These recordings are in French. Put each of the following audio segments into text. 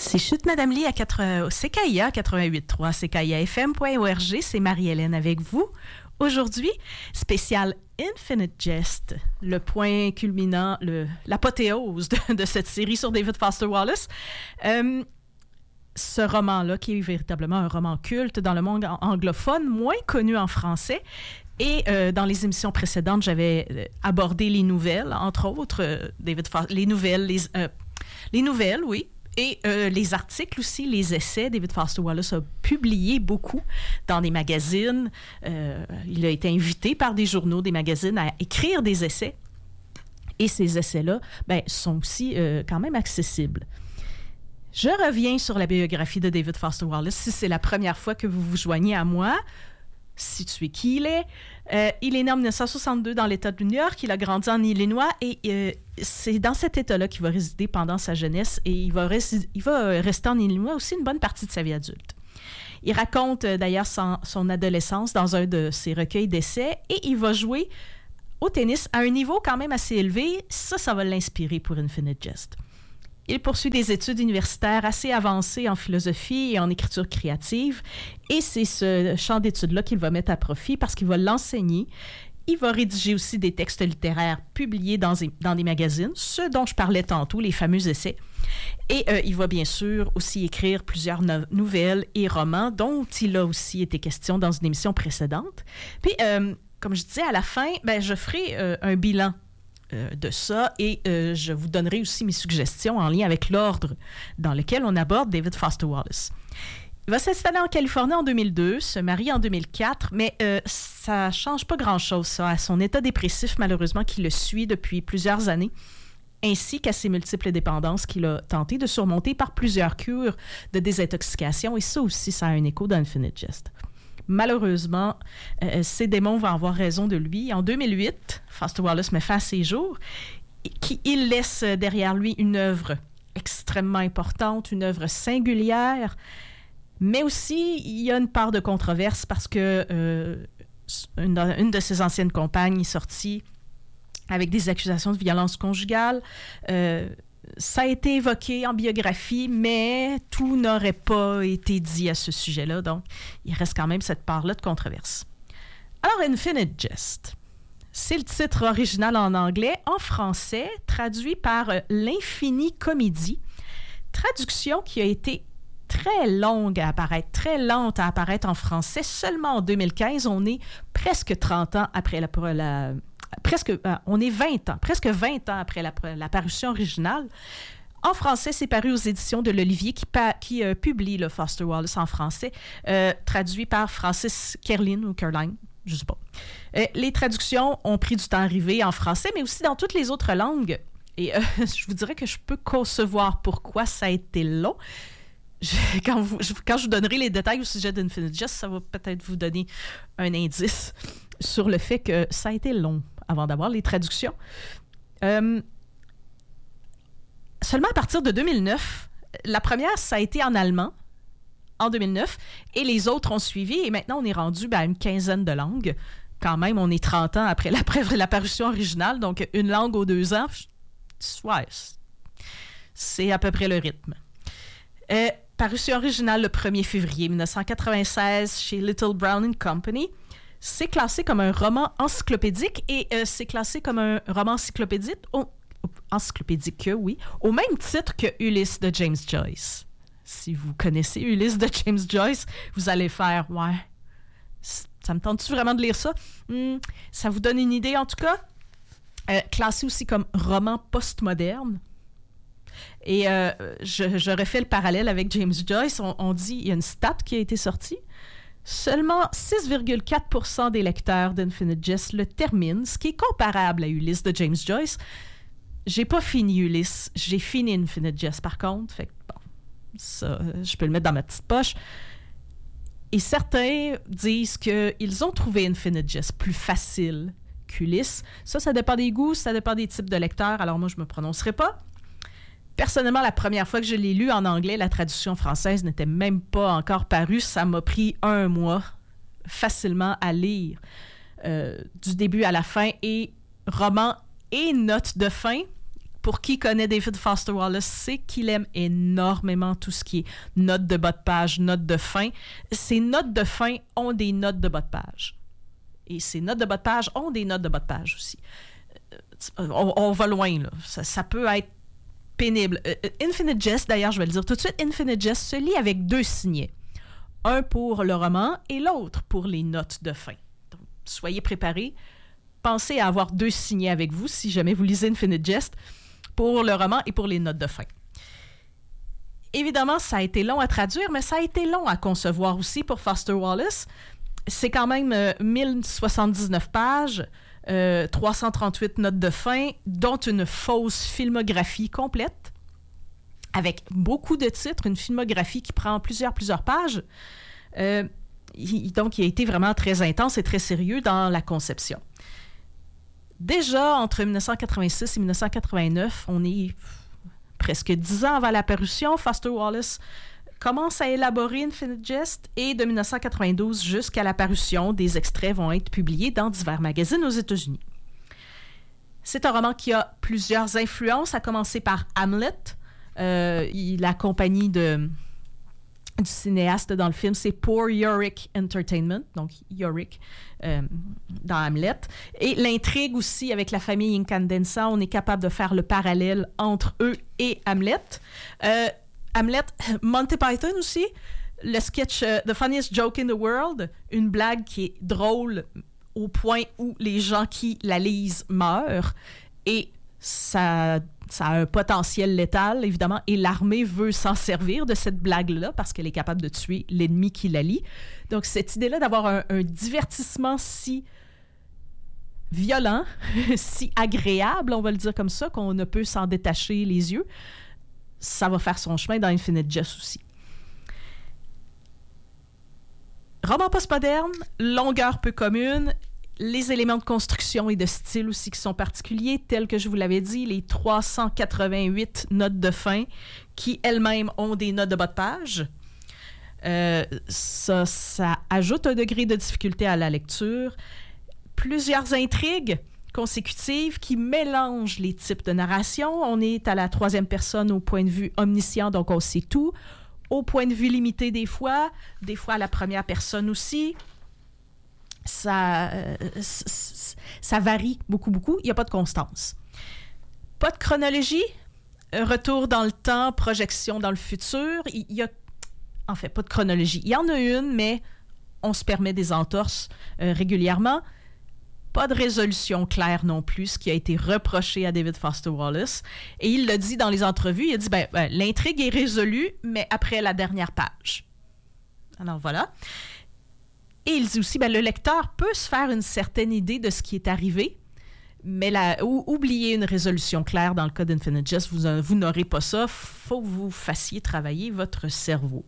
C'est Chute Madame Lee au CKIA 88.3, CKIAFM.org. C'est Marie-Hélène avec vous. Aujourd'hui, spécial Infinite Jest, le point culminant, l'apothéose de cette série sur David Foster Wallace. Ce roman-là, qui est véritablement un roman culte dans le monde anglophone, moins connu en français. Et dans les émissions précédentes, j'avais abordé les nouvelles, entre autres, David Foster, les nouvelles, oui. Et les articles aussi, les essais. David Foster Wallace a publié beaucoup dans des magazines. Il a été invité par des journaux, des magazines à écrire des essais. Et ces essais-là sont aussi quand même accessibles. Je reviens sur la biographie de David Foster Wallace. Si c'est la première fois que vous vous joignez à moi, situez qui il est. Il est né en 1962 dans l'État de New York. Il a grandi en Illinois et c'est dans cet État-là qu'il va résider pendant sa jeunesse et il va rester en Illinois aussi une bonne partie de sa vie adulte. Il raconte d'ailleurs son adolescence dans un de ses recueils d'essais et il va jouer au tennis à un niveau quand même assez élevé. Ça va l'inspirer pour Infinite Jest. Il poursuit des études universitaires assez avancées en philosophie et en écriture créative. Et c'est ce champ d'études-là qu'il va mettre à profit parce qu'il va l'enseigner. Il va rédiger aussi des textes littéraires publiés dans des magazines, ceux dont je parlais tantôt, les fameux essais. Et il va bien sûr aussi écrire plusieurs nouvelles et romans dont il a aussi été question dans une émission précédente. Puis, comme je disais, à la fin, je ferai un bilan de ça et je vous donnerai aussi mes suggestions en lien avec l'ordre dans lequel on aborde David Foster Wallace. Il va s'installer en Californie en 2002, se marie en 2004, mais ça ne change pas grand-chose ça, à son état dépressif malheureusement qui le suit depuis plusieurs années, ainsi qu'à ses multiples dépendances qu'il a tenté de surmonter par plusieurs cures de désintoxication et ça aussi, ça a un écho dans Infinite Jest. Malheureusement, ces démons vont avoir raison de lui. En 2008, Foster Wallace met fin à ses jours. Il laisse derrière lui une œuvre extrêmement importante, une œuvre singulière, mais aussi il y a une part de controverse parce que une de ses anciennes compagnes est sortie avec des accusations de violence conjugale. Ça a été évoqué en biographie, mais tout n'aurait pas été dit à ce sujet-là. Donc, il reste quand même cette part-là de controverse. Alors, Infinite Jest, c'est le titre original en anglais. En français, traduit par L'Infinie Comédie. Traduction qui a été très longue à apparaître, très lente à apparaître en français. Seulement en 2015, on est presque 30 ans après on est 20 ans, presque 20 ans après la parution originale. En français, c'est paru aux éditions de l'Olivier qui publie le Foster Wallace en français, traduit par Francis Kerline ou Caroline, je ne sais pas. Les traductions ont pris du temps à arriver en français, mais aussi dans toutes les autres langues. Et je vous dirais que je peux concevoir pourquoi ça a été long. Quand je vous donnerai les détails au sujet d'Infinite Jest, ça va peut-être vous donner un indice sur le fait que ça a été long avant d'avoir les traductions. Seulement à partir de 2009, la première, ça a été en allemand, en 2009, et les autres ont suivi, et maintenant on est rendu à une quinzaine de langues. Quand même, on est 30 ans après la parution originale, donc une langue aux 2 ans, ouais, c'est à peu près le rythme. Parution originale le 1er février 1996 chez Little Brown & Company. C'est classé comme un roman encyclopédique et c'est classé comme un roman encyclopédique, oui, au même titre que Ulysse de James Joyce. Si vous connaissez Ulysse de James Joyce, vous allez faire « Ouais, ça me tente-tu vraiment de lire ça? Ça vous donne une idée en tout cas? » Classé aussi comme roman postmoderne. Et je refais le parallèle avec James Joyce. On dit, il y a une stat qui a été sortie. Seulement 6,4% des lecteurs d'Infinite Jest le terminent, ce qui est comparable à Ulysse de James Joyce. J'ai pas fini Ulysse, j'ai fini Infinite Jest par contre. Fait que bon, ça, je peux le mettre dans ma petite poche. Et certains disent qu'ils ont trouvé Infinite Jest plus facile qu'Ulysse. Ça dépend des goûts, ça dépend des types de lecteurs. Alors moi, je me prononcerai pas. Personnellement, la première fois que je l'ai lu en anglais, la traduction française n'était même pas encore parue. Ça m'a pris 1 mois facilement à lire, du début à la fin, et roman et notes de fin pour qui connaît David Foster Wallace, c'est qu'il aime énormément tout ce qui est notes de bas de page, notes de fin. Ces notes de fin ont des notes de bas de page. Et ces notes de bas de page ont des notes de bas de page aussi. On va loin, là. Ça peut être pénible. Infinite Jest, d'ailleurs, je vais le dire tout de suite, Infinite Jest se lit avec 2 signets. Un pour le roman et l'autre pour les notes de fin. Donc, soyez préparés. Pensez à avoir 2 signets avec vous si jamais vous lisez Infinite Jest pour le roman et pour les notes de fin. Évidemment, ça a été long à traduire, mais ça a été long à concevoir aussi pour Foster Wallace. C'est quand même 1079 pages, 338 notes de fin, dont une fausse filmographie complète, avec beaucoup de titres, une filmographie qui prend plusieurs pages. Donc, il a été vraiment très intense et très sérieux dans la conception. Déjà, entre 1986 et 1989, on est presque 10 ans avant la parution, Foster Wallace commence à élaborer Infinite Jest et de 1992 jusqu'à la parution, des extraits vont être publiés dans divers magazines aux États-Unis. C'est un roman qui a plusieurs influences, à commencer par Hamlet. La compagnie du cinéaste dans le film, c'est Poor Yorick Entertainment, donc Yorick dans Hamlet. Et l'intrigue aussi avec la famille Incandenza, on est capable de faire le parallèle entre eux et Hamlet. Hamlet, Monty Python aussi, le sketch The Funniest Joke in the World, une blague qui est drôle au point où les gens qui la lisent meurent. Et ça a un potentiel létal, évidemment, et l'armée veut s'en servir de cette blague-là parce qu'elle est capable de tuer l'ennemi qui la lit. Donc, cette idée-là d'avoir un divertissement si violent, si agréable, on va le dire comme ça, qu'on ne peut s'en détacher les yeux, ça va faire son chemin dans Infinite Jest aussi. Roman postmoderne, longueur peu commune, les éléments de construction et de style aussi qui sont particuliers, tels que je vous l'avais dit, les 388 notes de fin qui elles-mêmes ont des notes de bas de page. Ça ajoute un degré de difficulté à la lecture. Plusieurs intrigues consécutives qui mélangent les types de narration. On est à la 3e personne au point de vue omniscient, donc on sait tout. Au point de vue limité des fois à la première personne aussi. Ça varie beaucoup. Il n'y a pas de constance. Pas de chronologie, retour dans le temps, projection dans le futur. En fait, pas de chronologie. Il y en a une, mais on se permet des entorses régulièrement. Pas de résolution claire non plus, ce qui a été reproché à David Foster Wallace. Et il l'a dit dans les entrevues, il a dit l'intrigue est résolue, mais après la dernière page. Alors voilà. Et il dit aussi, le lecteur peut se faire une certaine idée de ce qui est arrivé, mais oubliez une résolution claire dans le cas d'Infinite Jest, vous n'aurez pas ça. Il faut que vous fassiez travailler votre cerveau.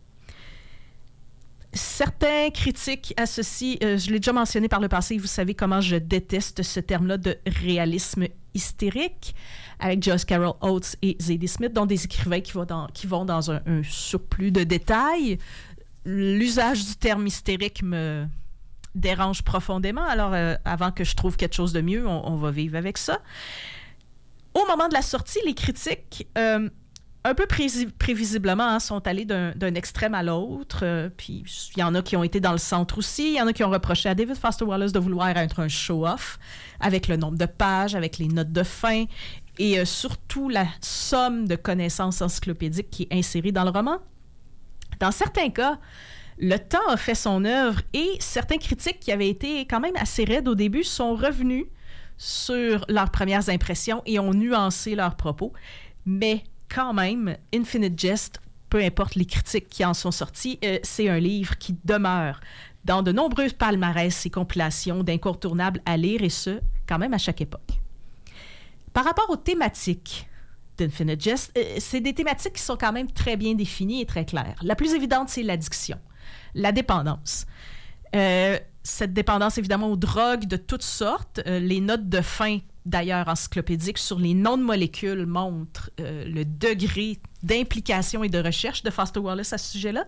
Certains critiques associent, je l'ai déjà mentionné par le passé, vous savez comment je déteste ce terme-là de réalisme hystérique, avec Joyce Carol Oates et Zadie Smith, dont des écrivains qui vont dans un surplus de détails. L'usage du terme hystérique me dérange profondément. Alors, avant que je trouve quelque chose de mieux, on va vivre avec ça. Au moment de la sortie, les critiques, un peu prévisiblement, sont allés d'un extrême à l'autre. Puis, il y en a qui ont été dans le centre aussi. Il y en a qui ont reproché à David Foster Wallace de vouloir être un show-off avec le nombre de pages, avec les notes de fin et surtout la somme de connaissances encyclopédiques qui est insérée dans le roman. Dans certains cas, le temps a fait son œuvre et certains critiques qui avaient été quand même assez raides au début sont revenus sur leurs premières impressions et ont nuancé leurs propos. Mais quand même, Infinite Jest, peu importe les critiques qui en sont sorties, c'est un livre qui demeure dans de nombreuses palmarès et compilations d'incontournables à lire, et ce, quand même à chaque époque. Par rapport aux thématiques d'Infinite Jest, c'est des thématiques qui sont quand même très bien définies et très claires. La plus évidente, c'est l'addiction, la dépendance. Cette dépendance, évidemment, aux drogues de toutes sortes. Les notes de fin, d'ailleurs, encyclopédiques sur les noms de molécules montrent le degré d'implication et de recherche de Foster Wallace à ce sujet-là.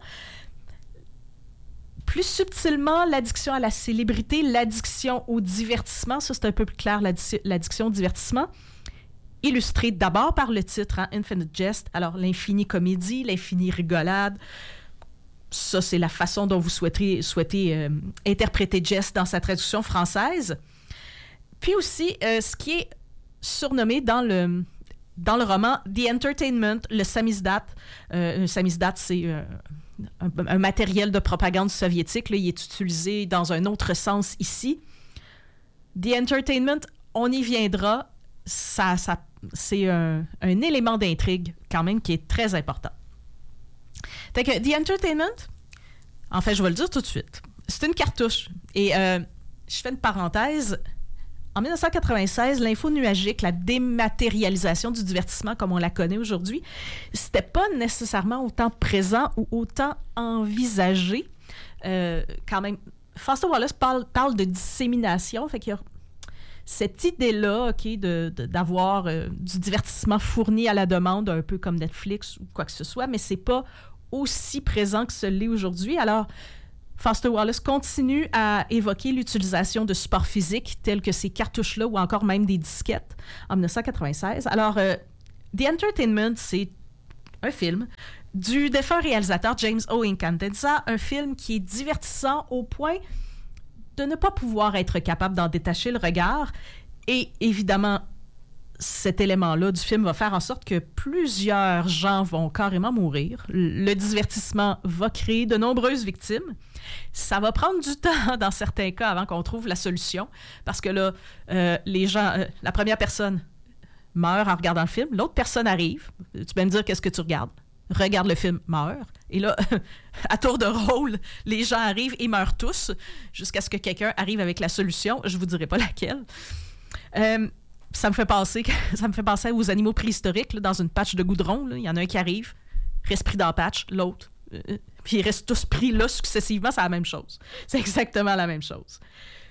Plus subtilement, l'addiction à la célébrité, l'addiction au divertissement, ça c'est un peu plus clair, l'addiction au divertissement. illustré d'abord par le titre, Infinite Jest. Alors, l'infinie comédie, l'infinie rigolade. Ça, c'est la façon dont vous souhaitez interpréter Jest dans sa traduction française. Puis aussi, ce qui est surnommé dans le roman The Entertainment, le samizdat. Samizdat, c'est un matériel de propagande soviétique. Là, il est utilisé dans un autre sens ici. The Entertainment, on y viendra. C'est un élément d'intrigue quand même qui est très important. Fait que The Entertainment, en fait, je vais le dire tout de suite, c'est une cartouche. Et je fais une parenthèse. En 1996, l'info nuagique, la dématérialisation du divertissement comme on la connaît aujourd'hui, c'était pas nécessairement autant présent ou autant envisagé. Quand même, Foster Wallace parle de dissémination, fait qu'il y a cette idée-là, d'avoir du divertissement fourni à la demande, un peu comme Netflix ou quoi que ce soit, mais c'est pas aussi présent que ce l'est aujourd'hui. Alors, Foster Wallace continue à évoquer l'utilisation de supports physiques tels que ces cartouches-là ou encore même des disquettes en 1996. Alors, The Entertainment, c'est un film du défunt réalisateur James O. Incandenza, un film qui est divertissant au point de ne pas pouvoir être capable d'en détacher le regard. Et évidemment, cet élément-là du film va faire en sorte que plusieurs gens vont carrément mourir. Le divertissement va créer de nombreuses victimes. Ça va prendre du temps dans certains cas avant qu'on trouve la solution, parce que là, les gens, la première personne meurt en regardant le film, l'autre personne arrive. Tu peux me dire qu'est-ce que tu regardes? Regarde le film, meurt. Et là, à tour de rôle, les gens arrivent et meurent tous jusqu'à ce que quelqu'un arrive avec la solution. Je ne vous dirai pas laquelle. Ça me fait penser aux animaux préhistoriques là, dans une patch de goudron. Là. Il y en a un qui arrive, reste pris dans la patch, l'autre. Puis ils restent tous pris là successivement. C'est la même chose. C'est exactement la même chose.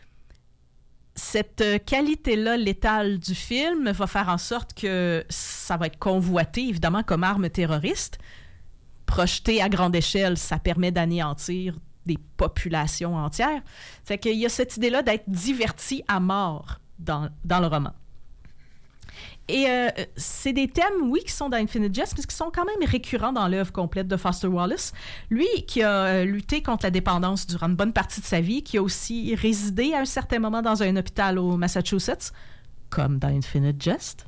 Cette qualité-là létale du film va faire en sorte que ça va être convoité, évidemment, comme arme terroriste. Projeté à grande échelle, ça permet d'anéantir des populations entières. Fait qu'il y a cette idée-là d'être diverti à mort dans le roman. Et c'est des thèmes, oui, qui sont dans Infinite Jest, mais qui sont quand même récurrents dans l'œuvre complète de Foster Wallace. Lui, qui a lutté contre la dépendance durant une bonne partie de sa vie, qui a aussi résidé à un certain moment dans un hôpital au Massachusetts, comme dans Infinite Jest,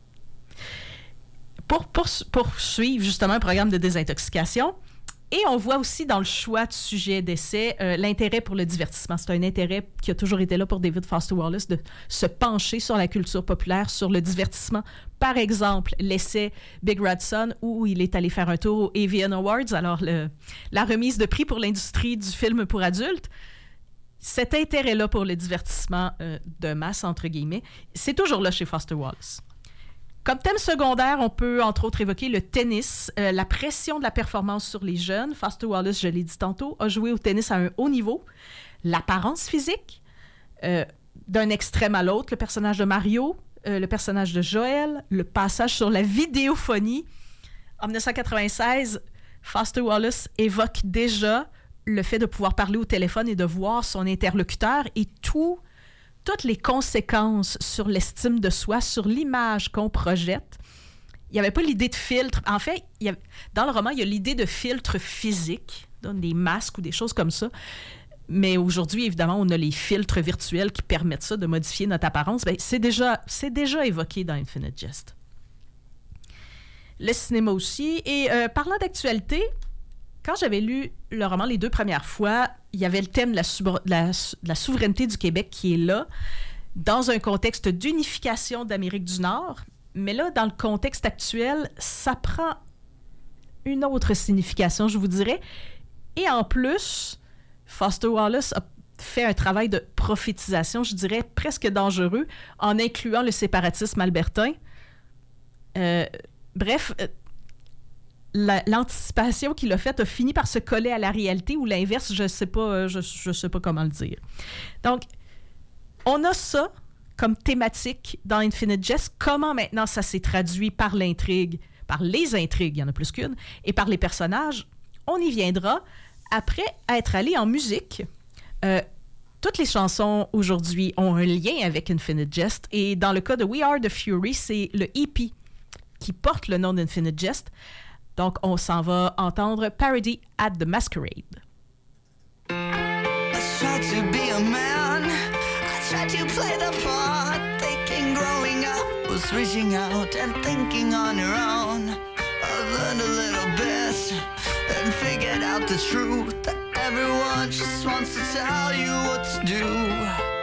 pour suivre justement un programme de désintoxication. Et on voit aussi dans le choix de sujet d'essai l'intérêt pour le divertissement. C'est un intérêt qui a toujours été là pour David Foster Wallace de se pencher sur la culture populaire, sur le divertissement. Par exemple, l'essai Big Red Son, où il est allé faire un tour aux AVN Awards, alors la remise de prix pour l'industrie du film pour adultes. Cet intérêt-là pour le divertissement de masse, entre guillemets, c'est toujours là chez Foster Wallace. Comme thème secondaire, on peut entre autres évoquer le tennis, la pression de la performance sur les jeunes. Foster Wallace, je l'ai dit tantôt, a joué au tennis à un haut niveau. L'apparence physique, d'un extrême à l'autre, le personnage de Mario, le personnage de Joël, le passage sur la vidéophonie. En 1996, Foster Wallace évoque déjà le fait de pouvoir parler au téléphone et de voir son interlocuteur et toutes les conséquences sur l'estime de soi, sur l'image qu'on projette. Il n'y avait pas l'idée de filtre. En fait, dans le roman, il y a l'idée de filtre physique, donc des masques ou des choses comme ça. Mais aujourd'hui, évidemment, on a les filtres virtuels qui permettent ça, de modifier notre apparence. Bien, c'est déjà évoqué dans Infinite Jest. Le cinéma aussi. Et parlant d'actualité, quand j'avais lu le roman les 2 premières fois, il y avait le thème de la souveraineté du Québec qui est là, dans un contexte d'unification d'Amérique du Nord. Mais là, dans le contexte actuel, ça prend une autre signification, je vous dirais. Et en plus, Foster Wallace a fait un travail de prophétisation, je dirais presque dangereux, en incluant le séparatisme albertain. Bref, l'anticipation qu'il a faite a fini par se coller à la réalité, ou l'inverse, je sais pas comment le dire. Donc, on a ça comme thématique dans Infinite Jest. Comment maintenant ça s'est traduit par l'intrigue, par les intrigues, il y en a plus qu'une, et par les personnages, on y viendra après être allé en musique. Toutes les chansons aujourd'hui ont un lien avec Infinite Jest, et dans le cas de We Are the Fury, c'est le EP qui porte le nom d'Infinite Jest. Donc, on s'en va entendre Parody at the Masquerade. I tried to be a man, I tried to play the part, thinking growing up was reaching out and thinking on your own. I learned a little bit and figured out the truth that everyone just wants to tell you what to do.